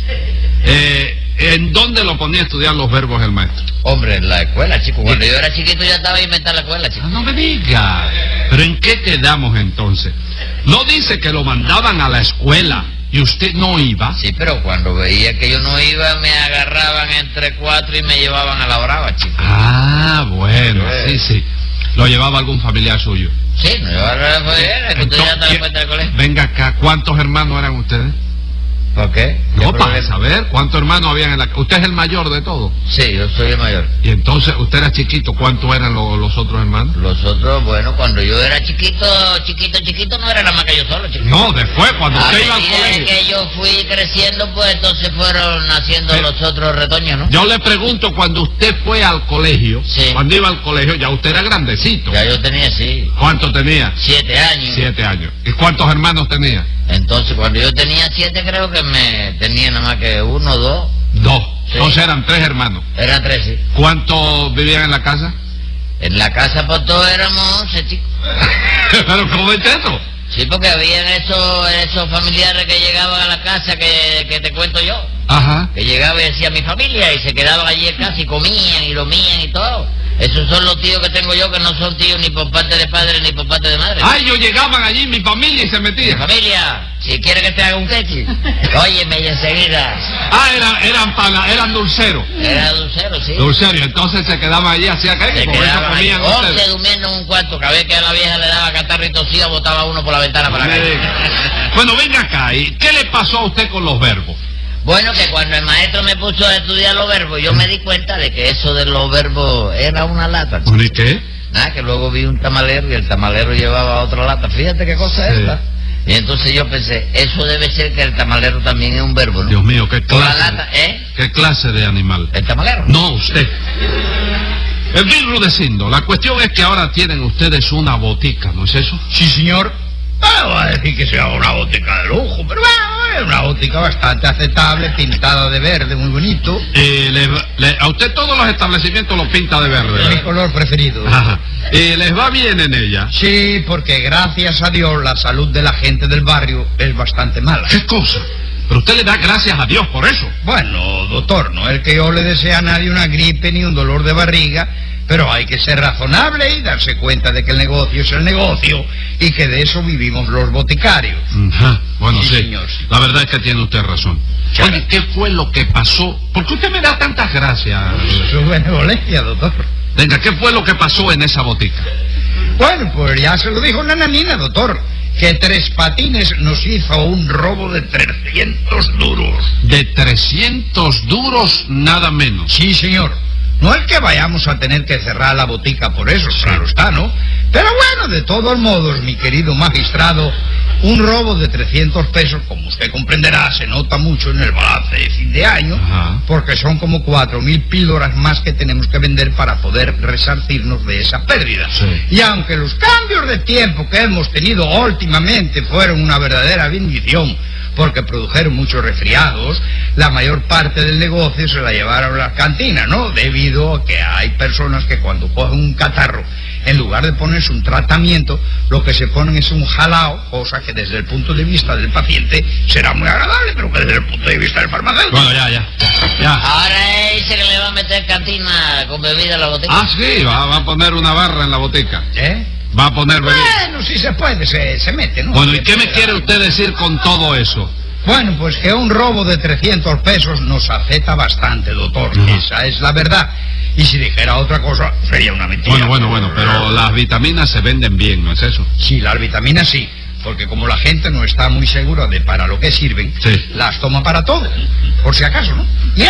[SPEAKER 6] ¿En dónde lo ponía a estudiar los verbos el maestro?
[SPEAKER 9] Hombre, en la escuela, chico. Cuando yo era chiquito ya estaba inventando la escuela, chico.
[SPEAKER 6] No me diga. ¿Pero en qué quedamos entonces? ¿No dice que lo mandaban a la escuela y usted no iba?
[SPEAKER 9] Sí, pero cuando veía que yo no iba, me agarraban entre 4 y me llevaban a la brava, chico.
[SPEAKER 6] Ah, bueno, sí. ¿Lo llevaba algún familiar suyo?
[SPEAKER 9] Sí, no llevaba a la familiar, que usted ya está en la puerta del colegio.
[SPEAKER 6] Venga acá, ¿cuántos hermanos eran ustedes?
[SPEAKER 9] ¿Por qué?
[SPEAKER 6] No, para saber cuántos hermanos habían en la... ¿Usted es el mayor de todos?
[SPEAKER 9] Sí, yo soy el mayor.
[SPEAKER 6] Y entonces, usted era chiquito, ¿cuántos eran los otros hermanos?
[SPEAKER 9] Los otros, bueno, cuando yo era chiquito, no era nada más que yo solo, chico.
[SPEAKER 6] No, después, cuando usted iba al colegio.
[SPEAKER 9] A medida que yo fui creciendo, pues entonces fueron naciendo los otros retoños, ¿no?
[SPEAKER 6] Yo le pregunto, cuando usted fue al colegio, cuando iba al colegio, ya usted era grandecito.
[SPEAKER 9] Ya yo tenía, sí.
[SPEAKER 6] ¿Cuánto tenía?
[SPEAKER 9] 7 años.
[SPEAKER 6] 7 años. ¿Y cuántos hermanos tenía?
[SPEAKER 9] Entonces, cuando yo tenía 7, creo que me tenía nada más que 1 o 2.
[SPEAKER 6] 2.
[SPEAKER 9] Sí.
[SPEAKER 6] Entonces eran 3 hermanos.
[SPEAKER 9] Eran 3, sí.
[SPEAKER 6] ¿Cuántos vivían en la casa?
[SPEAKER 9] En la casa por todos éramos 11, chicos.
[SPEAKER 6] ¿Pero cómo es eso?
[SPEAKER 9] Sí, porque habían esos familiares que llegaban a la casa que te cuento yo.
[SPEAKER 6] Ajá.
[SPEAKER 9] Que llegaba y decía mi familia y se quedaban allí en casa y comían y dormían y todo. Esos son los tíos que tengo yo que no son tíos ni por parte de padre ni por parte de madre.
[SPEAKER 6] Ah, ellos llegaban allí, mi familia, y se metían.
[SPEAKER 9] Mi familia, si quiere que te haga un quechi, óyeme y enseguida.
[SPEAKER 6] Ah, eran dulceros.
[SPEAKER 9] Era dulcero, sí.
[SPEAKER 6] Dulceros, entonces se quedaban allí, hacía qué,
[SPEAKER 9] Se
[SPEAKER 6] con eso
[SPEAKER 9] quedaban allí,
[SPEAKER 6] comían
[SPEAKER 9] 11
[SPEAKER 6] ustedes.
[SPEAKER 9] durmiendo en un cuarto, cada vez que a la vieja le daba catarro y tosía, botaba uno por la ventana para la calle.
[SPEAKER 6] Bueno, venga acá, ¿y qué le pasó a usted con los verbos?
[SPEAKER 9] Bueno, que cuando el maestro me puso a estudiar los verbos, yo me di cuenta de que eso de los verbos era una lata.
[SPEAKER 6] ¿Y qué?
[SPEAKER 9] Nada, que luego vi un tamalero y el tamalero llevaba otra lata. Fíjate qué cosa es esta. Y entonces yo pensé, eso debe ser que el tamalero también es un verbo, ¿no?
[SPEAKER 6] Dios mío, qué
[SPEAKER 9] Por la
[SPEAKER 6] clase.
[SPEAKER 9] lata,
[SPEAKER 6] ¿Qué clase de animal?
[SPEAKER 9] ¿El tamalero?
[SPEAKER 6] No, usted. En fin, Rudecindo, la cuestión es que ahora tienen ustedes una botica, ¿no es eso?
[SPEAKER 8] Sí, señor. No voy a decir que sea una botica de lujo, pero bueno, es una botica bastante aceptable, pintada de verde, muy bonito.
[SPEAKER 6] A usted todos los establecimientos los pinta de verde,
[SPEAKER 8] Es mi
[SPEAKER 6] ¿verdad?
[SPEAKER 8] color preferido.
[SPEAKER 6] Ajá. ¿Les va bien en ella?
[SPEAKER 8] Sí, porque gracias a Dios la salud de la gente del barrio es bastante mala.
[SPEAKER 6] ¿Qué cosa? Pero usted le da gracias a Dios por eso.
[SPEAKER 8] Bueno, doctor, no es que yo le desee a nadie una gripe ni un dolor de barriga, pero hay que ser razonable y darse cuenta de que el negocio es el negocio y que de eso vivimos los boticarios.
[SPEAKER 6] Ajá. Bueno,
[SPEAKER 8] Sí,
[SPEAKER 6] sí.
[SPEAKER 8] señor, sí.
[SPEAKER 6] La verdad es que tiene usted razón. Oye, ¿qué fue lo que pasó? ¿Por qué usted me da tantas gracias?
[SPEAKER 8] Su benevolencia, doctor.
[SPEAKER 6] Venga, ¿qué fue lo que pasó en esa botica?
[SPEAKER 8] Bueno, pues ya se lo dijo Nananina, doctor, que Tres Patines nos hizo un robo de 300 duros.
[SPEAKER 6] De 300 duros, nada menos.
[SPEAKER 8] Sí, señor. No es que vayamos a tener que cerrar la botica por eso, claro está, ¿no? Pero bueno, de todos modos, mi querido magistrado, un robo de 300 pesos, como usted comprenderá, se nota mucho en el balance de fin de año, porque son como 4.000 píldoras más que tenemos que vender para poder resarcirnos de esa pérdida.
[SPEAKER 6] Sí.
[SPEAKER 8] Y aunque los cambios de tiempo que hemos tenido últimamente fueron una verdadera bendición, porque produjeron muchos resfriados, la mayor parte del negocio se la llevaron a las cantinas, ¿no? Debido a que hay personas que cuando cogen un catarro, en lugar de ponerse un tratamiento, lo que se ponen es un jalao, cosa que desde el punto de vista del paciente será muy agradable, pero que desde el punto de vista del farmacéutico...
[SPEAKER 6] Bueno, ya.
[SPEAKER 9] Ahora dice que le va a meter cantina con bebida a la botica.
[SPEAKER 6] Ah, sí, va a poner una barra en la botica.
[SPEAKER 8] ¿Eh?
[SPEAKER 6] Va a poner bebida.
[SPEAKER 8] Bueno, si se puede, se mete, ¿no?
[SPEAKER 6] Bueno, ¿y qué me quiere usted decir con todo eso?
[SPEAKER 8] Bueno, pues que un robo de 300 pesos nos afecta bastante, doctor. Esa es la verdad. Y si dijera otra cosa, sería una mentira.
[SPEAKER 6] Bueno, pero las vitaminas se venden bien, ¿no es eso?
[SPEAKER 8] Sí, las vitaminas sí. Porque como la gente no está muy segura de para lo que sirven, las toma para todo. Por si acaso, ¿no? Y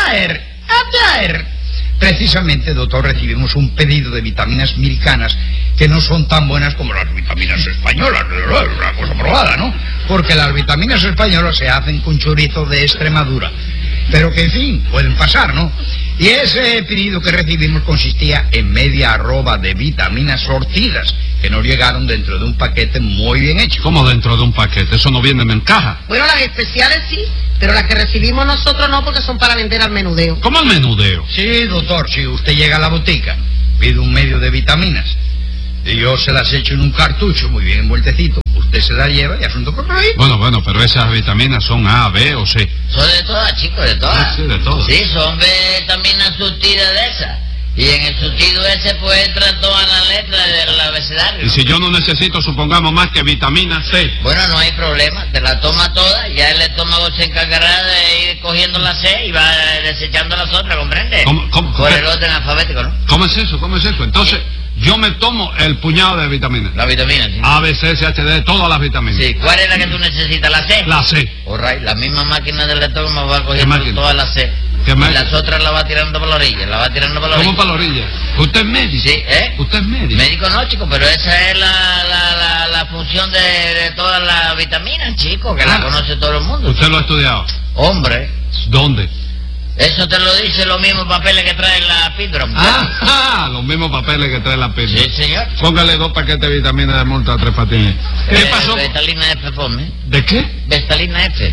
[SPEAKER 8] ayer, precisamente, doctor, recibimos un pedido de vitaminas americanas que no son tan buenas como las vitaminas españolas. Es una cosa probada, ¿no? Porque las vitaminas españolas se hacen con chorizo de Extremadura. Pero que, en fin, pueden pasar, ¿no? Y ese pedido que recibimos consistía en media arroba de vitaminas sortidas que nos llegaron dentro de un paquete muy bien hecho.
[SPEAKER 6] ¿Cómo dentro de un paquete? Eso no viene en caja.
[SPEAKER 7] Bueno, las especiales sí, pero las que recibimos nosotros no, porque son para vender al menudeo.
[SPEAKER 6] ¿Cómo al menudeo?
[SPEAKER 8] Sí, doctor, si usted llega a la botica, pide un medio de vitaminas y yo se las echo en un cartucho muy bien envueltecito, usted se las lleva y asunto por ahí.
[SPEAKER 6] Bueno, pero esas vitaminas son A, B o C.
[SPEAKER 9] Son de todas, chicos, de todas.
[SPEAKER 6] Ah, sí, de todas.
[SPEAKER 9] Sí, son vitaminas surtidas de esas. Y en el surtido ese pues entran todas las letras del abecedario.
[SPEAKER 6] Y si yo no necesito, supongamos, más que vitamina C.
[SPEAKER 9] Bueno, no hay problema, te la toma toda, ya el estómago se encargará de ir cogiendo la C y va desechando las otras, ¿comprende?
[SPEAKER 6] ¿Cómo?
[SPEAKER 9] Por el orden alfabético, ¿no?
[SPEAKER 6] ¿Cómo es eso? Entonces, yo me tomo el puñado de vitaminas.
[SPEAKER 9] La vitamina, sí.
[SPEAKER 6] A, B, C, C, H, D, todas las vitaminas.
[SPEAKER 9] Sí, ¿cuál es la que tú necesitas? ¿La C?
[SPEAKER 6] La C.
[SPEAKER 9] Alright, la misma máquina del estómago va cogiendo todas las C.
[SPEAKER 6] ¿Qué
[SPEAKER 9] y
[SPEAKER 6] máquina?
[SPEAKER 9] las otras las va tirando por la orilla,
[SPEAKER 6] ¿Cómo para la orilla? ¿Usted es médico?
[SPEAKER 9] Sí, ¿eh?
[SPEAKER 6] ¿Usted es médico?
[SPEAKER 9] Médico no, chico, pero esa es la función de todas las vitaminas, chico, que la conoce todo el mundo.
[SPEAKER 6] ¿Usted lo ha estudiado?
[SPEAKER 9] Hombre.
[SPEAKER 6] ¿Dónde?
[SPEAKER 9] Eso te lo dice los mismos papeles que trae la píldora, muchacho.
[SPEAKER 6] Los mismos papeles que trae la píldora.
[SPEAKER 9] Sí, señor.
[SPEAKER 6] Póngale 2 paquetes de vitamina de multa a Tres Patines. ¿Qué pasó?
[SPEAKER 9] Vestalina F, ponme.
[SPEAKER 6] ¿De qué?
[SPEAKER 9] Vestalina F.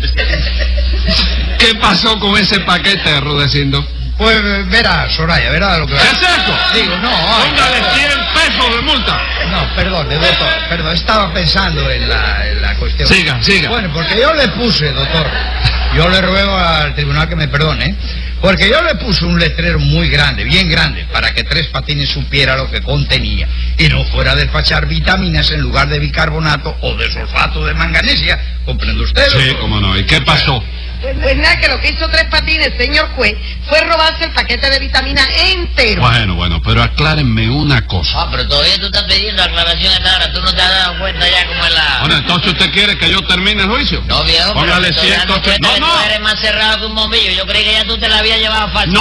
[SPEAKER 6] ¿Qué pasó con ese paquete, Rudecindo?
[SPEAKER 8] Pues verá, Soraya, verá lo que va a
[SPEAKER 6] ¿Qué es eso?
[SPEAKER 8] Digo, no.
[SPEAKER 6] Póngale 100 pesos de multa.
[SPEAKER 8] No, perdone, doctor, perdón, estaba pensando en la cuestión.
[SPEAKER 6] Siga.
[SPEAKER 8] Bueno, porque yo le puse, doctor, yo le ruego al tribunal que me perdone, porque yo le puse un letrero muy grande, bien grande, para que Tres Patines supiera lo que contenía y no fuera a despachar vitaminas en lugar de bicarbonato o de sulfato de manganesia. ¿Comprende usted, doctor?
[SPEAKER 6] Sí, cómo no. ¿Y qué pasó?
[SPEAKER 7] Pues nada, que lo que hizo Tres Patines, señor juez, fue robarse el paquete de vitamina entero.
[SPEAKER 6] Bueno, pero aclárenme una cosa.
[SPEAKER 9] Ah, pero todavía tú estás pidiendo aclaración hasta ahora. ¿Tú no te has dado cuenta ya cómo es la...?
[SPEAKER 6] Bueno, entonces usted quiere que yo termine el juicio.
[SPEAKER 9] No, viejo,
[SPEAKER 6] Póngale
[SPEAKER 9] pero te estoy dando
[SPEAKER 6] 180.
[SPEAKER 9] cuenta que
[SPEAKER 6] No.
[SPEAKER 9] tú eres más cerrado que un bombillo. Yo creí que ya tú te la habías llevado fácil.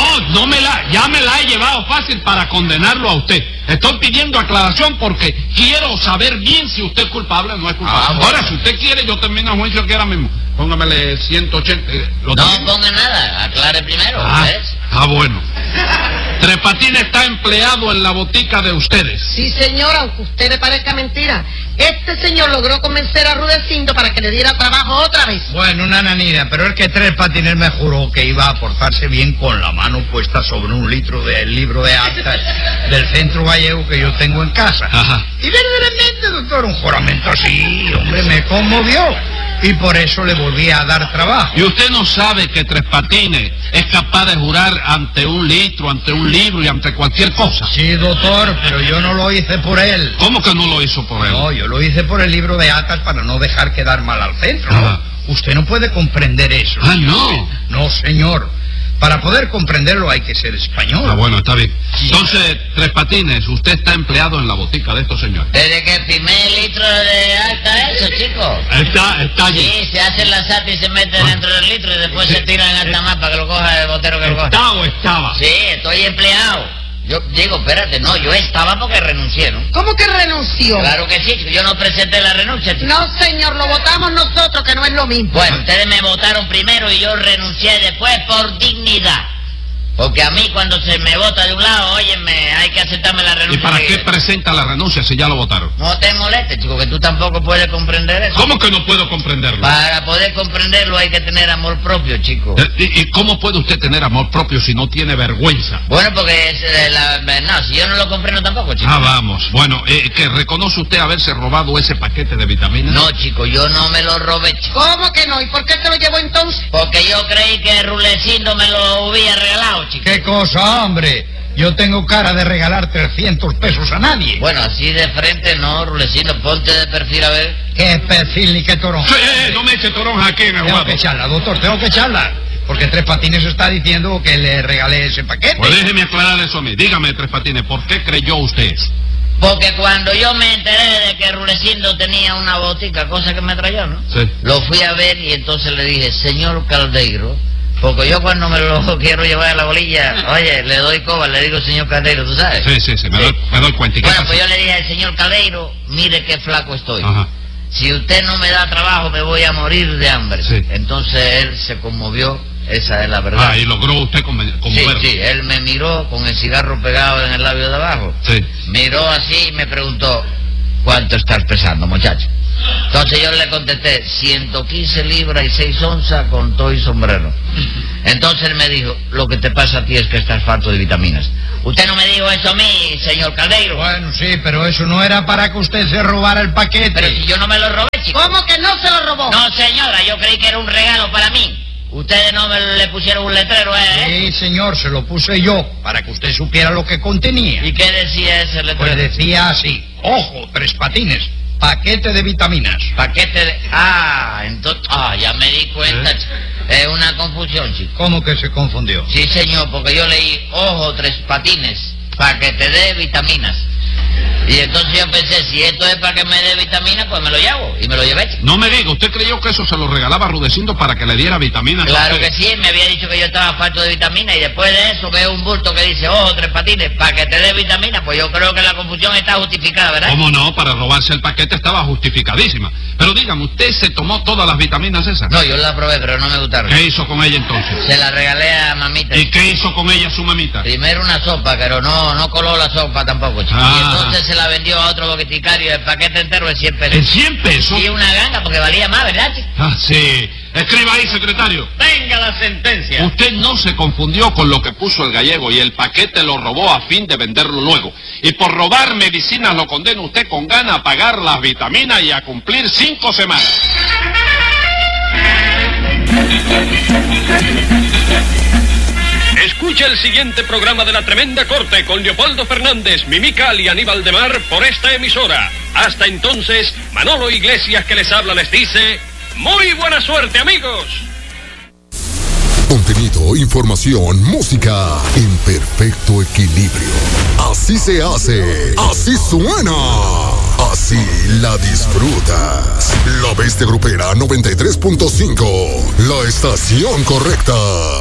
[SPEAKER 6] Ya me la he llevado fácil para condenarlo a usted. Estoy pidiendo aclaración porque quiero saber bien si usted es culpable o no es culpable.
[SPEAKER 9] Bueno.
[SPEAKER 6] Ahora, si usted quiere, yo termino el juicio aquí ahora mismo. Póngamele 180.
[SPEAKER 9] No ponga nada, aclare primero, ¿ves?
[SPEAKER 6] Bueno. Tres Patines está empleado en la botica de ustedes.
[SPEAKER 7] Sí, señor, aunque usted le parezca mentira. Este señor logró convencer a Rudecindo para que le diera trabajo otra vez.
[SPEAKER 8] Bueno, nananina, pero es que Tres Patines me juró que iba a portarse bien con la mano puesta sobre un litro del libro de actas del Centro Gallego que yo tengo en casa.
[SPEAKER 6] Ajá.
[SPEAKER 8] Y verdaderamente, doctor, un juramento así, hombre, me conmovió. Y por eso le volví a dar trabajo.
[SPEAKER 6] Y usted no sabe que Tres Patines es capaz de jurar ante un litro, ante un libro y ante cualquier cosa.
[SPEAKER 8] Sí, doctor, pero yo no lo hice por él.
[SPEAKER 6] ¿Cómo que no lo hizo por él?
[SPEAKER 8] No, yo lo hice por el libro de actas para no dejar quedar mal al centro, ¿no? Usted no puede comprender eso.
[SPEAKER 6] No.
[SPEAKER 8] No, señor. Para poder comprenderlo hay que ser español.
[SPEAKER 6] Bueno, está bien. Entonces, Tres Patines, usted está empleado en la botica de estos señores.
[SPEAKER 9] Desde que el primer litro de alta eso, chico.
[SPEAKER 6] Está allí.
[SPEAKER 9] Sí, se hacen las sata y se meten dentro del litro y después se tiran alta más para que lo coja el botero que lo coja.
[SPEAKER 6] ¿Está o estaba?
[SPEAKER 9] Sí, estoy empleado. Yo digo, espérate, no, yo estaba porque renuncié, ¿no?
[SPEAKER 7] ¿Cómo que renunció?
[SPEAKER 9] Claro que sí, chico, yo no presenté la renuncia, chico.
[SPEAKER 7] No, señor, lo votamos nosotros, que no es lo mismo.
[SPEAKER 9] Bueno, ustedes me votaron primero y yo renuncié después por dignidad. Porque a mí cuando se me vota de un lado, óyeme, hay que aceptarme la renuncia.
[SPEAKER 6] ¿Y para qué presenta la renuncia si ya lo votaron?
[SPEAKER 9] No te molestes, chico, que tú tampoco puedes comprender eso.
[SPEAKER 6] ¿Cómo que no puedo comprenderlo?
[SPEAKER 9] Para poder comprenderlo hay que tener amor propio, chico.
[SPEAKER 6] ¿Y cómo puede usted tener amor propio si no tiene vergüenza?
[SPEAKER 9] Bueno, porque no, si yo no lo comprendo tampoco, chico.
[SPEAKER 6] Vamos. Bueno, ¿que reconoce usted haberse robado ese paquete de vitaminas?
[SPEAKER 9] No, chico, yo no me lo robé, chico.
[SPEAKER 7] ¿Cómo que no? ¿Y por qué se lo llevó entonces?
[SPEAKER 9] Porque yo creí que Rulecindo me lo hubiera regalado, chico.
[SPEAKER 8] ¿Qué cosa, hombre? Yo tengo cara de regalar 300 pesos a nadie.
[SPEAKER 9] Bueno, así de frente no, Rulecindo, ponte de perfil a ver.
[SPEAKER 8] ¿Qué perfil ni qué torón?
[SPEAKER 6] Sí, no me eche toronja aquí en el
[SPEAKER 8] Tengo
[SPEAKER 6] juego.
[SPEAKER 8] que echarla, doctor, tengo que echarla. Porque Tres Patines está diciendo que le regalé ese paquete.
[SPEAKER 6] Pues déjeme aclarar eso a mí. Dígame, Tres Patines, ¿por qué creyó usted eso?
[SPEAKER 9] Porque cuando yo me enteré de que Rulecindo tenía una botica, cosa que me trayó, ¿no?
[SPEAKER 6] Sí.
[SPEAKER 9] Lo fui a ver y entonces le dije, señor Caldeiro, porque yo cuando me lo quiero llevar a la bolilla, oye, le doy coba, le digo señor Caldeiro, ¿tú sabes?
[SPEAKER 6] Sí, me doy cuenta. ¿Y qué
[SPEAKER 9] Bueno,
[SPEAKER 6] pasó?
[SPEAKER 9] pues yo le dije al señor Caldeiro, mire qué flaco estoy.
[SPEAKER 6] Ajá.
[SPEAKER 9] Si usted no me da trabajo, me voy a morir de hambre.
[SPEAKER 6] Sí.
[SPEAKER 9] Entonces él se conmovió, esa es la verdad.
[SPEAKER 6] Y logró usted conmoverlo.
[SPEAKER 9] Sí, él me miró con el cigarro pegado en el labio de abajo.
[SPEAKER 6] Sí.
[SPEAKER 9] Miró así y me preguntó, ¿cuánto estás pesando, muchacho? Entonces yo le contesté, 115 libras y 6 onzas con todo y sombrero. Entonces él me dijo, lo que te pasa a ti es que estás falto de vitaminas. Usted no me dijo eso a mí, señor Caldeiro.
[SPEAKER 8] Bueno, sí, pero eso no era para que usted se robara el paquete.
[SPEAKER 9] Pero si yo no me lo robé, chico.
[SPEAKER 7] ¿Cómo que no se lo robó?
[SPEAKER 9] No, señora, yo creí que era un regalo para mí. Ustedes no me le pusieron un letrero, ¿eh?
[SPEAKER 8] Sí, señor, se lo puse yo, para que usted supiera lo que contenía.
[SPEAKER 9] ¿Y qué decía ese letrero?
[SPEAKER 8] Pues decía así, ojo, Tres Patines, paquete de vitaminas.
[SPEAKER 9] Paquete de... entonces... ya me di cuenta. Es una confusión, chico.
[SPEAKER 8] ¿Cómo que se confundió?
[SPEAKER 9] Sí, señor, porque yo leí, ojo, Tres Patines, paquete de vitaminas. Y entonces yo pensé, si esto es para que me dé vitamina, pues me lo llevo. Y me lo llevé.
[SPEAKER 6] No me diga, ¿usted creyó que eso se lo regalaba Rudecindo para que le diera vitamina?
[SPEAKER 9] Claro que sí, me había dicho que yo estaba falto de vitamina y después de eso veo un bulto que dice, ojo, Tres Patines, para que te dé vitamina. Pues yo creo que la confusión está justificada, ¿verdad?
[SPEAKER 6] ¿Cómo no? Para robarse el paquete estaba justificadísima. Pero dígame, ¿usted se tomó todas las vitaminas esas?
[SPEAKER 9] No, yo la probé, pero no me gustaron.
[SPEAKER 6] ¿Qué hizo con ella entonces?
[SPEAKER 9] Se la regalé a mamita.
[SPEAKER 6] ¿Y qué hizo con ella su mamita?
[SPEAKER 9] Primero una sopa, pero no coló la sopa tampoco, chico. Y entonces se la vendió a otro boqueticario, el paquete entero de 100 pesos.
[SPEAKER 6] ¿En 100 pesos?
[SPEAKER 9] Sí, una ganga, porque valía más, ¿verdad, chico?
[SPEAKER 6] Ah, sí. Escriba ahí, secretario.
[SPEAKER 5] Venga la sentencia.
[SPEAKER 6] Usted no se confundió con lo que puso el gallego y el paquete lo robó a fin de venderlo luego. Y por robar medicinas lo condena usted con gana a pagar las vitaminas y a cumplir 5 semanas.
[SPEAKER 10] Escucha el siguiente programa de La Tremenda Corte con Leopoldo Fernández, Mimical y Aníbal de Mar por esta emisora. Hasta entonces, Manolo Iglesias que les habla les dice, ¡muy buena suerte, amigos!
[SPEAKER 13] Contenido, información, música en perfecto equilibrio. Así se hace, así suena, así la disfrutas. La Bestia Grupera 93.5, la estación correcta.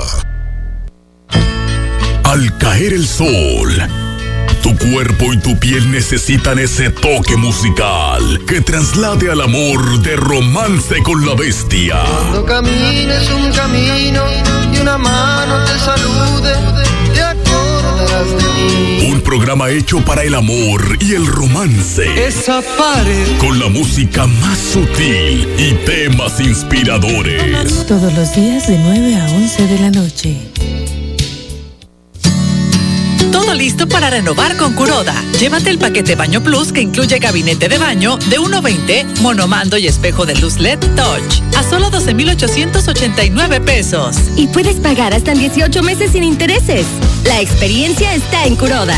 [SPEAKER 13] Al caer el sol, tu cuerpo y tu piel necesitan ese toque musical que traslade al amor de Romance con la Bestia.
[SPEAKER 14] Cuando camines un camino y una mano te salude, te acordarás de mí.
[SPEAKER 13] Un programa hecho para el amor y el romance.
[SPEAKER 14] Esa pared.
[SPEAKER 13] Con la música más sutil y temas inspiradores.
[SPEAKER 15] Todos los días de 9 a 11 de la noche.
[SPEAKER 16] Todo listo para renovar con Kuroda. Llévate el paquete Baño Plus que incluye gabinete de baño de 1.20, monomando y espejo de luz LED Touch a solo 12,889 pesos.
[SPEAKER 17] Y puedes pagar hasta en 18 meses sin intereses. La experiencia está en Kuroda.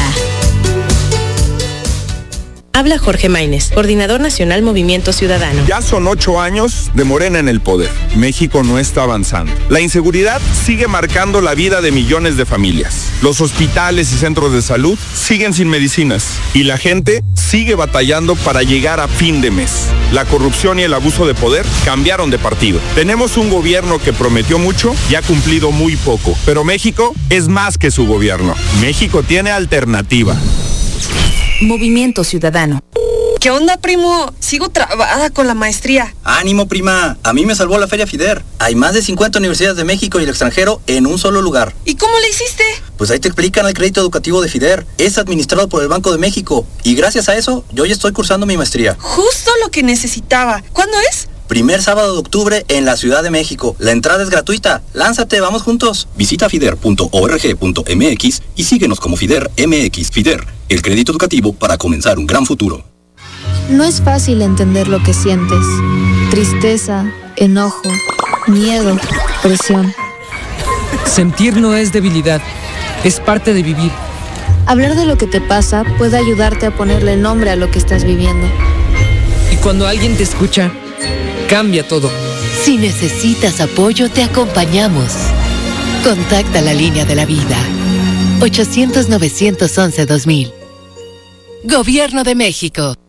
[SPEAKER 18] Habla Jorge Maínez, coordinador nacional Movimiento Ciudadano.
[SPEAKER 19] Ya son 8 años de Morena en el poder. México no está avanzando. La inseguridad sigue marcando la vida de millones de familias. Los hospitales y centros de salud siguen sin medicinas. Y la gente sigue batallando para llegar a fin de mes. La corrupción y el abuso de poder cambiaron de partido. Tenemos un gobierno que prometió mucho y ha cumplido muy poco. Pero México es más que su gobierno. México tiene alternativa.
[SPEAKER 15] Movimiento Ciudadano.
[SPEAKER 20] ¿Qué onda, primo? Sigo trabada con la maestría.
[SPEAKER 21] ¡Ánimo, prima! A mí me salvó la Feria FIDER. Hay más de 50 universidades de México y el extranjero en un solo lugar.
[SPEAKER 20] ¿Y cómo le hiciste?
[SPEAKER 21] Pues ahí te explican el crédito educativo de FIDER. Es administrado por el Banco de México. Y gracias a eso, yo ya estoy cursando mi maestría.
[SPEAKER 20] Justo lo que necesitaba. ¿Cuándo es?
[SPEAKER 21] Primer sábado de octubre en la Ciudad de México. La entrada es gratuita. Lánzate, vamos juntos. Visita fider.org.mx y síguenos como FIDER MX. FIDER, el crédito educativo para comenzar un gran futuro.
[SPEAKER 22] No es fácil entender lo que sientes. Tristeza, enojo, miedo, presión.
[SPEAKER 23] Sentir no es debilidad, es parte de vivir.
[SPEAKER 22] Hablar de lo que te pasa puede ayudarte a ponerle nombre a lo que estás viviendo.
[SPEAKER 23] Y cuando alguien te escucha, cambia todo.
[SPEAKER 2] Si necesitas apoyo, te acompañamos. Contacta la línea de la vida. 800-911-2000. Gobierno de México.